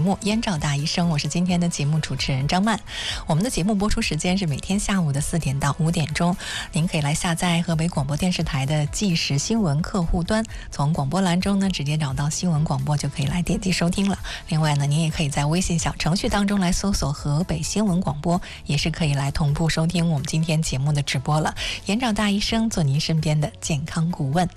目《燕赵大医生》，我是今天的节目主持人张曼。我们的节目播出时间是每天下午的4点到5点钟，您可以来下载河北广播电视台的即时新闻客户端，从广播栏中呢直接找到新闻广播就可以来点击收听了。另外呢，您也可以在微信小程序当中来搜索河北新闻广播，也是可以来同步收听我们今天节目的直播了。燕赵大医生做您身边的健康顾问。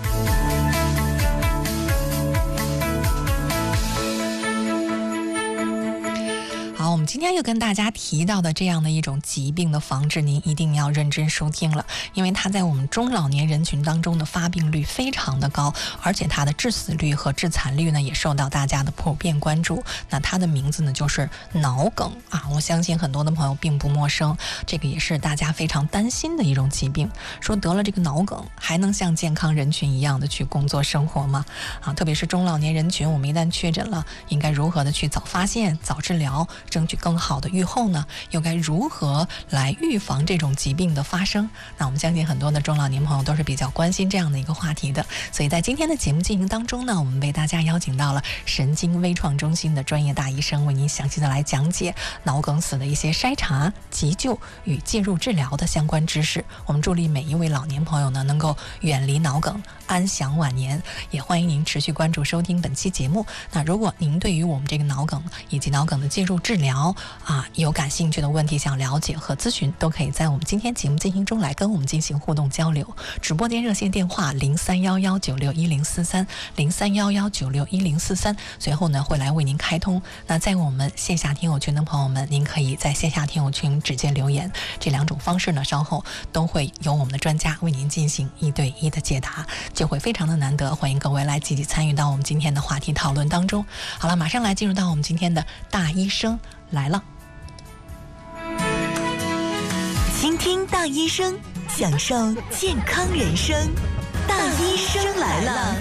好，我们今天又跟大家提到的这样的一种疾病的防治，您一定要认真收听了，因为它在我们中老年人群当中的发病率非常的高，而且它的致死率和致残率呢也受到大家的普遍关注。那它的名字呢就是脑梗啊，我相信很多的朋友并不陌生，这个也是大家非常担心的一种疾病。说得了这个脑梗，还能像健康人群一样的去工作生活吗？啊，特别是中老年人群，我们一旦确诊了，应该如何的去早发现、早治疗？争取更好的预后呢？又该如何来预防这种疾病的发生？那我们相信很多的中老年朋友都是比较关心这样的一个话题的，所以在今天的节目进行当中呢，我们为大家邀请到了神经微创中心的专业大医生，为您详细的来讲解脑梗死的一些筛查、急救与介入治疗的相关知识。我们助力每一位老年朋友呢，能够远离脑梗，安享晚年。也欢迎您持续关注收听本期节目。那如果您对于我们这个脑梗以及脑梗的介入治疗有感兴趣的问题想了解和咨询，都可以在我们今天节目进行中来跟我们进行互动交流。直播间热线电话0311961043 0311961043，随后呢会来为您开通。那在我们线下听友群的朋友们，您可以在线下听友群直接留言，这两种方式呢稍后都会由我们的专家为您进行1对1的解答，就会非常的难得，欢迎各位来积极参与到我们今天的话题讨论当中。好了，马上来进入到我们今天的大医生来了。 倾听大医生，享受健康人生。大医生来了。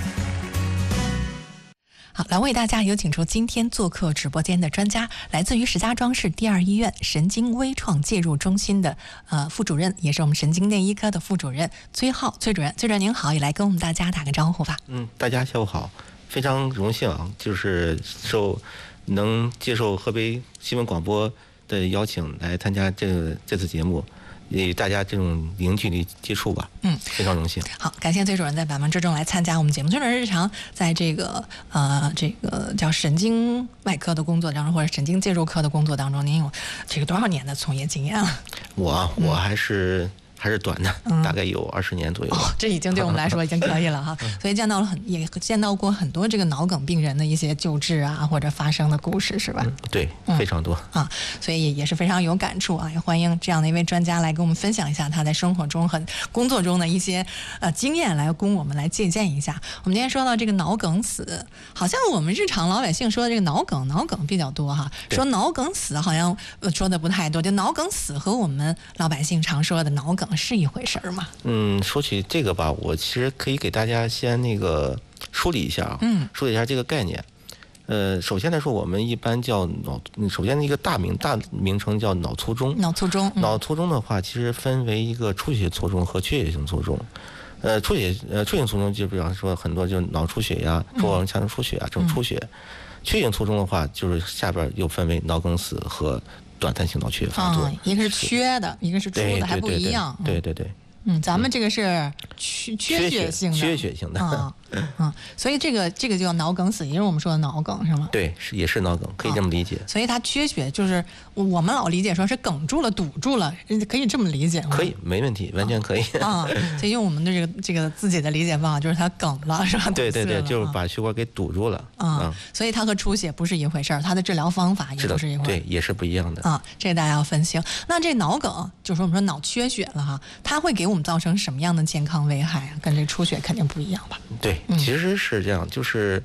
好，来为大家有请出今天做客直播间的专家，来自于石家庄市第2医院神经微创介入中心的副主任，也是我们神经内医科的副主任崔浩，崔主任您好，也来跟我们大家打个招呼吧。 大家下午好，非常荣幸啊，就是能接受河北新闻广播的邀请来参加这次节目，与大家这种零距离接触吧。非常荣幸。 好，感谢崔主任在百忙之中来参加我们节目。崔主任日常在这个叫神经外科的工作当中，或者神经介入科的工作当中，您有这个多少年的从业经验了？ 我还是短的，大概有20年左右。 这已经对我们来说已经可以了哈。所以也见到过很多这个脑梗病人的一些救治啊，或者发生的故事，是吧？ 对，非常多啊，所以也是非常有感触啊。也欢迎这样的一位专家来跟我们分享一下他在生活中和工作中的一些经验，来供我们来借鉴一下。我们今天说到这个脑梗死，好像我们日常老百姓说的这个脑梗比较多哈，说脑梗死好像说的不太多。就脑梗死和我们老百姓常说的脑梗是一回事吗？ 说起这个吧，我其实可以给大家先梳理一下梳理一下这个概念。首先来说，我们一般叫首先一个大名称叫脑卒中。脑卒中的话，其实分为一个出血卒中和缺血性卒中。出血性卒中就比方说很多就是脑出血呀、周围腔出血啊这种出血。缺血性卒中的话，就是下边又分为脑梗死和短暂性脑缺血发作。 一个是缺的，一个是出的，还不一样。 对。 咱们这个是缺血性的。所以这个叫脑梗死，也是我们说的脑梗，是吗？对， 也是脑梗，可以这么理解。 所以它缺血就是我们老理解说是梗住了、堵住了，可以这么理解吗？ 可以，没问题，完全可以。 所以用我们的这个自己的理解方法，就是它梗了，是吧？ 对，就是把血管给堵住了。 所以它和出血不是一回事儿，它的治疗方法也不是一回事儿。 对，也是不一样的。 这大家要分清。那这脑梗，就是我们说脑缺血了哈，它会给我们造成什么样的健康危害啊？跟这出血肯定不一样吧？ 对，其实是这样，就是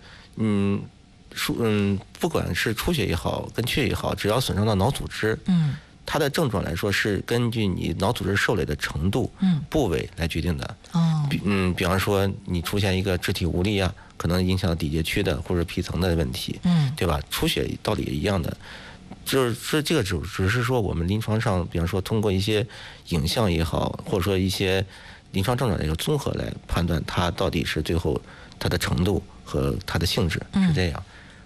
不管是出血也好，跟缺血也好，只要损伤到脑组织，它的症状来说是根据你脑组织受累的程度、部位来决定的。比方说你出现一个肢体无力啊，可能影响底节区的或者皮层的问题，对吧？出血道理也一样的。就是这个只是说我们临床上，比方说通过一些影像也好，或者说一些临床症状的一个综合来判断它到底是最后它的程度和它的性质是这样。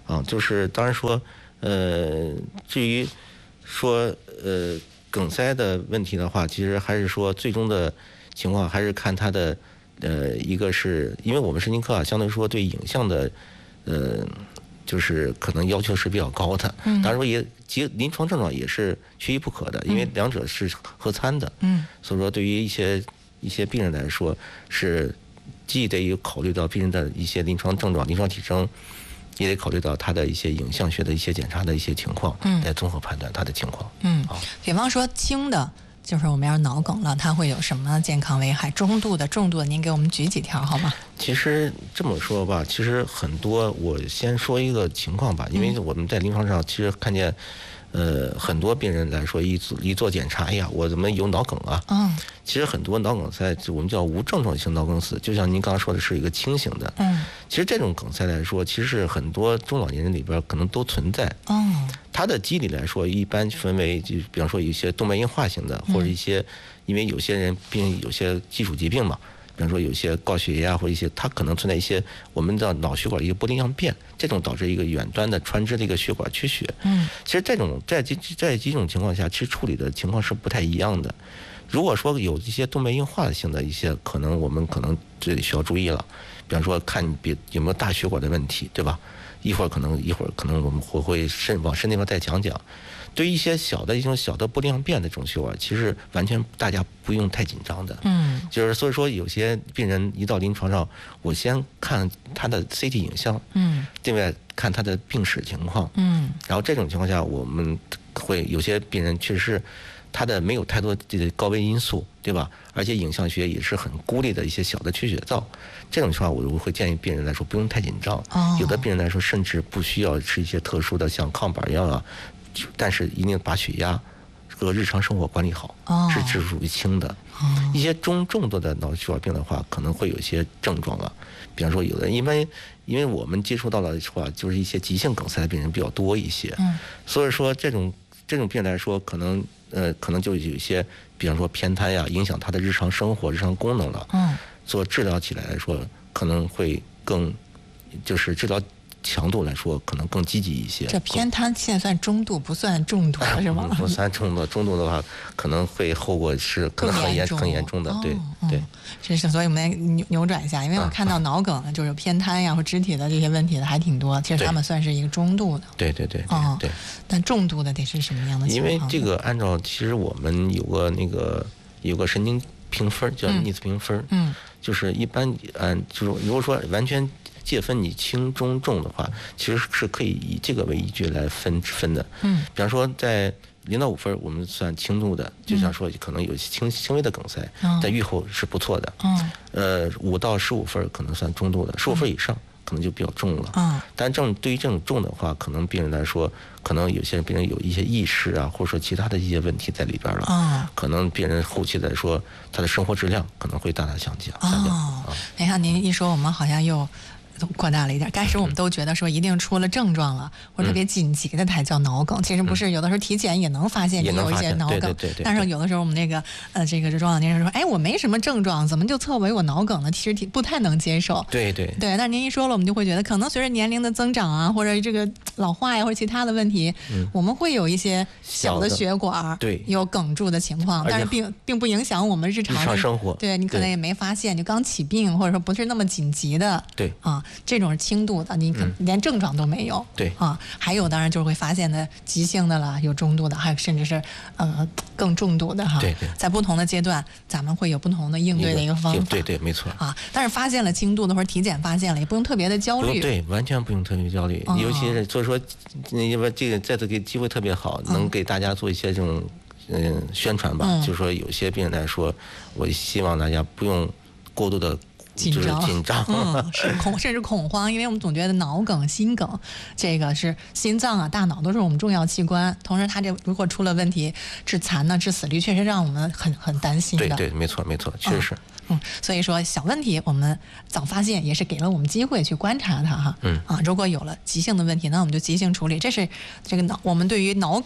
就是当然说，至于说梗塞的问题的话，其实还是说最终的情况还是看它的一个是因为我们神经科相对说对影像的就是可能要求是比较高的，当然说也临床症状也是缺一不可的，因为两者是合参的，所以说对于一些病人来说是既得有考虑到病人的一些临床症状、临床体征，也得考虑到他的一些影像学的一些检查的一些情况，来综合判断他的情况。 比方说轻的，就是我们要脑梗了，它会有什么健康危害？中度的、重度的，您给我们举几条好吗？ 其实这么说吧，其实很多，我先说一个情况吧，因为我们在临床上其实看见，很多病人来说一做检查，哎呀，我怎么有脑梗啊？其实很多脑梗塞，我们叫无症状性脑梗死，就像您刚刚说的是一个轻型的。其实这种梗塞来说，其实很多中老年人里边可能都存在。它的机理来说，一般分为就比方说有一些动脉硬化型的，或者一些因为有些人有些基础疾病嘛。比方说有些高血压或者一些，它可能存在一些我们的脑血管一个波粒样变，这种导致一个远端的穿支的一个血管缺血。其实这种在几种情况下，其实处理的情况是不太一样的。如果说有一些动脉硬化性的一些，可能我们可能这里需要注意了。比方说看有没有大血管的问题，对吧？一会儿可能我们会往深那边再讲。对于一些小的波粒样变的这种血管，其实完全大家不用太紧张的。就是所以说有些病人一到临床上，我先看他的 CT 影像，另外看他的病史情况，然后这种情况下，我们会有些病人确实是他的没有太多的高危因素，对吧？而且影像学也是很孤立的一些小的缺血灶，这种情况我会建议病人来说不用太紧张。有的病人来说甚至不需要吃一些特殊的像抗板药啊。但是一定把血压和日常生活管理好，是属于轻的。一些重度的脑血管病的话，可能会有一些症状了。比方说，有的因为我们接触到的话，就是一些急性梗塞的病人比较多一些。所以说这种病人来说，可能就有一些，比方说偏瘫呀，影响他的日常生活、日常功能了。做治疗起来说，可能会更就是治疗强度来说可能更积极一些。 这偏瘫现在算中度，不算重度了，是吗？ 不算重度的话，可能会后果是可能很严重的。对， 这是所以我们来扭转一下，因为我看到脑梗就是偏瘫呀或肢体的这些问题的还挺多，其实他们算是一个中度的。 对。 但重度的得是什么样的情况？ 因为这个按照其实我们有个神经评分叫逆次评分，就是一般就是如果说完全界分你轻中重的话，其实是可以以这个为依据来分的。比方说在0到5分我们算轻度的，就像说可能有轻微的梗塞，在预后是不错的。5到15分可能算中度的，15分以上可能就比较重了。但对于这种重的话，可能病人来说，可能有些病人有一些意识啊，或者说其他的一些问题在里边了。可能病人后期来说，他的生活质量可能会大大下降。 你看您一说，我们好像又扩大了一点。开始我们都觉得说一定出了症状了，或者特别紧急的才叫脑梗，其实不是，有的时候体检也能发现你有一些脑梗。但是有的时候我们这个中老年人说，哎，我没什么症状，怎么就测为我脑梗呢？其实不太能接受。 对。 但是您一说了，我们就会觉得可能随着年龄的增长啊，或者这个老化呀，或者其他的问题，我们会有一些小的血管有梗住的情况，但是并不影响我们日常生活。 对，你可能也没发现，就刚起病，或者说不是那么紧急的。 对这种是轻度的，你连症状都没有。 对还有当然就是会发现的急性的了，有中度的，还有甚至是更重度的哈。 对， 在不同的阶段，咱们会有不同的应对的一个方法。 对，没错但是发现了轻度的或者体检发现了，也不用特别的焦虑。 对，完全不用特别焦虑。尤其是所以说，因为这个再次给机会特别好，能给大家做一些这种宣传吧。就是说有些病人来说，我希望大家不用过度的紧张， 甚至恐慌，因为我们总觉得脑梗、心梗，这个是心脏啊、大脑都是我们重要器官，同时它这如果出了问题，致残呢、致死率，确实让我们很担心的。 对，没错，确实是。 所以说小问题我们早发现，也是给了我们机会去观察它哈。如果有了急性的问题，那我们就急性处理，这是这个我们对于脑梗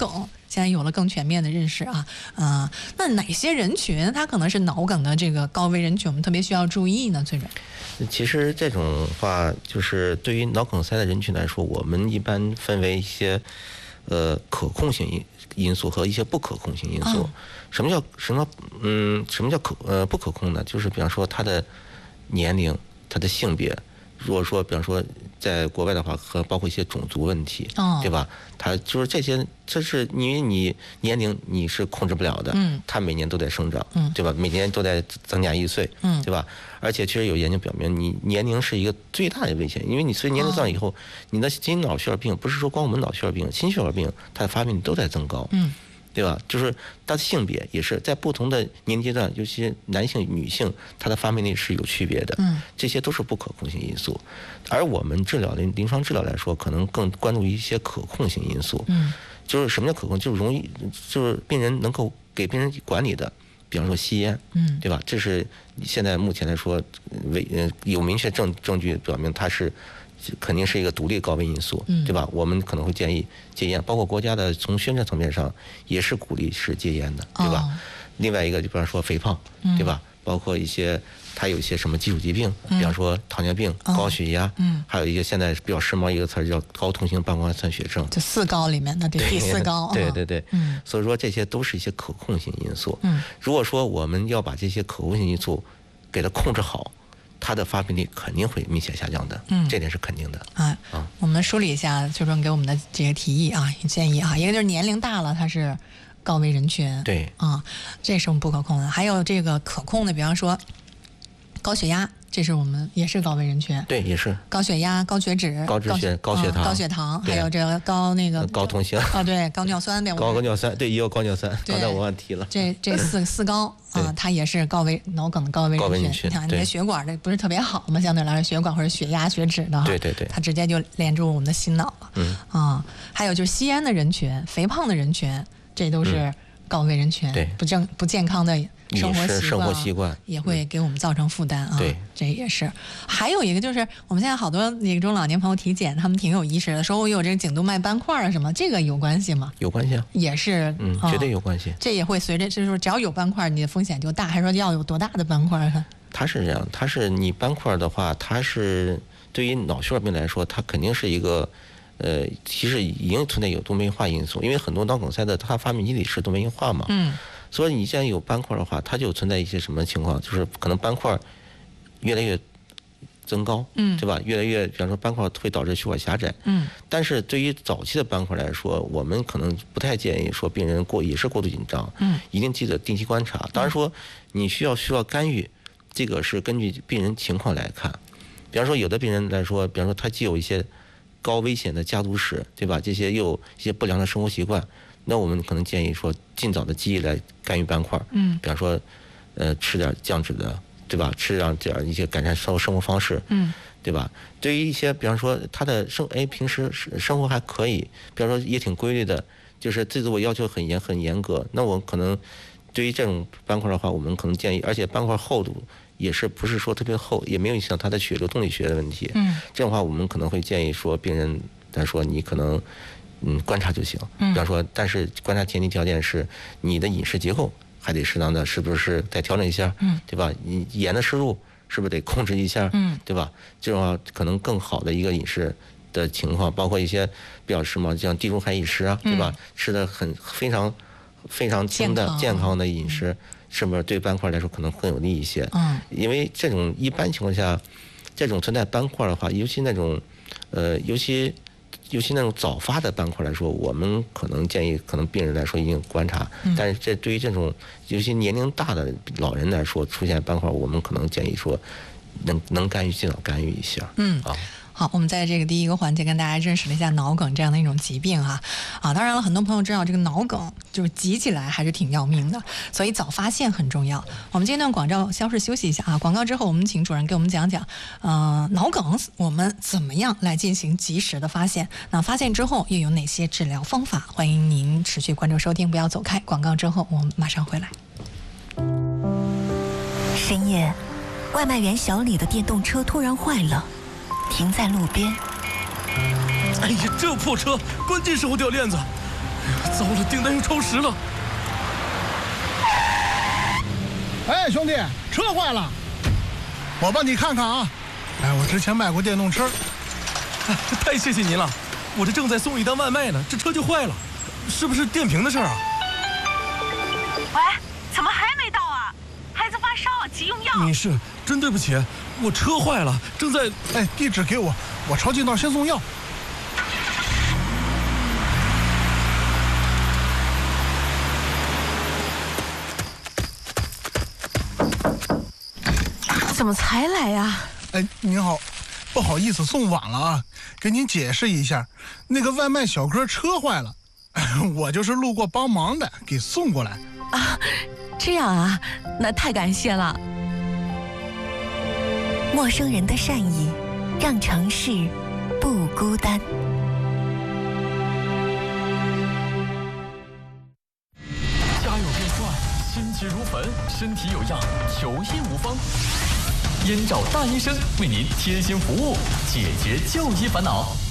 现在有了更全面的认识啊。那哪些人群它可能是脑梗的这个高危人群，我们特别需要注意呢？崔主任， 其实这种话就是对于脑梗塞的人群来说，我们一般分为一些可控性因素和一些不可控性因素。什么叫不可控呢？就是比方说他的年龄、他的性别，如果说比方说在国外的话，和包括一些种族问题，对吧？他就是这些，这是因为你年龄你是控制不了的，他每年都在生长，对吧？每年都在增加1岁，对吧？而且确实有研究表明，你年龄是一个最大的危险，因为你随着年龄增长以后，你的心脑血管病不是说光我们脑血管病，心血管病它的发病率都在增高，对吧？就是它的性别也是在不同的年龄阶段，尤其男性、女性，它的发病率是有区别的。这些都是不可控性因素。而我们临床治疗来说，可能更关注一些可控性因素。就是什么叫可控？就是病人能够给病人管理的，比方说吸烟，对吧？这是现在目前来说，有明确证据表明它是。肯定是一个独立高危因素，对吧？我们可能会建议戒烟，包括国家的从宣传层面上也是鼓励是戒烟的，对吧？另外一个就比方说肥胖，对吧？包括它有一些什么基础疾病，比方说糖尿病、高血压，还有一些现在比较时髦一个词叫高同型半胱氨酸血症， 就4高里面的第4高， 对，所以说这些都是一些可控性因素。如果说我们要把这些可控性因素给它控制好，它的发病率肯定会明显下降的，这点是肯定的。 我们梳理一下崔主任给我们的这个提议啊、建议啊，一个就是年龄大了，它是高危人群， 对这是我们不可控的。还有这个可控的，比方说高血压，这是我们也是高危人群， 对，也是高血压、高血脂、 高血糖， 还有这个高同型对，高尿酸， 高尿酸，对，也有高尿酸，刚才我忘提了。 这四高它也是脑梗的高危人群。你看，你的血管的不是特别好嘛，相对来说，血管或者血压、血脂的， 对， 它直接就连住我们的心脑了。还有就是吸烟的人群、肥胖的人群，这都是高危人群，不健康的生活习惯也会给我们造成负担啊。 对， 这也是。还有一个就是我们现在好多那个中老年朋友体检，他们挺有意识的，说我有这个颈动脉斑块啊什么，这个有关系吗？ 有关系啊， 也是， 绝对有关系。 这也会随着，就是说只要有斑块，你的风险就大，还是说要有多大的斑块？ 它是这样，它是你斑块的话，它是对于脑血管病来说，它肯定是一个。其实已经存在有多酶化因素，因为很多脑梗塞的它发病机理是多酶化嘛，所以你既然有斑块的话，它就存在一些什么情况，就是可能斑块越来越增高，对吧？越来越，比方说斑块会导致血管狭窄，但是对于早期的斑块来说，我们可能不太建议说病人也是过度紧张，一定记得定期观察。当然说你需要干预，这个是根据病人情况来看。比方说有的病人来说，比方说他既有一些高危险的家族史，对吧？这些又有一些不良的生活习惯，那我们可能建议说尽早的积极来干预斑块，比方说吃点降脂的，对吧？吃点一些改善生活方式，对吧？对于一些比方说他的平时生活还可以，比方说也挺规律的，就是对自我要求很严格，那我可能对于这种斑块的话，我们可能建议，而且斑块厚度也是不是说特别厚，也没有影响他的血流动力学的问题。这样的话我们可能会建议说病人来说你可能观察就行。比方说，但是观察前提条件是你的饮食结构还得适当的，是不是再调整一下？对吧？你盐的摄入是不是得控制一下？对吧？这种话可能更好的一个饮食的情况，包括一些比较时髦，像地中海饮食啊，对吧？吃的非常轻的健康的饮食，是不是对斑块来说可能更有利一些？因为这种一般情况下，这种存在斑块的话，尤其那种早发的斑块来说，我们可能建议病人来说一定观察。但是这对于这种尤其年龄大的老人来说，出现斑块，我们可能建议说能干预尽早干预一下。 好，我们在这个第一个环节跟大家认识了一下脑梗这样的一种疾病当然了，很多朋友知道这个脑梗就是急起来还是挺要命的，所以早发现很重要。我们这段广告消失休息一下广告之后我们请主任给我们讲讲脑梗我们怎么样来进行及时的发现，那发现之后又有哪些治疗方法？欢迎您持续关注收听，不要走开，广告之后我们马上回来。 深夜，外卖员小李的电动车突然坏了，停在路边。 哎呀，这破车，关键时候掉链子， 糟了，订单又超时了。 哎，兄弟，车坏了，我帮你看看啊。哎，我之前卖过电动车。 哎，太谢谢您了，我这正在送一单外卖呢，这车就坏了，是不是电瓶的事儿啊？ 喂，怎么还没到啊？孩子发烧，急用药。 女士，真对不起，我车坏了，正在…… 哎，地址给我，我抄近道先送药。 怎么才来呀？ 哎，您好，不好意思送晚了啊，给您解释一下，那个外卖小哥车坏了，我就是路过帮忙的，给送过来。 啊，这样啊，那太感谢了。 陌生人的善意，让城市不孤单。 家有变幻，心急如焚，身体有恙，求医无方。燕赵大医生为您贴心服务，解决就医烦恼。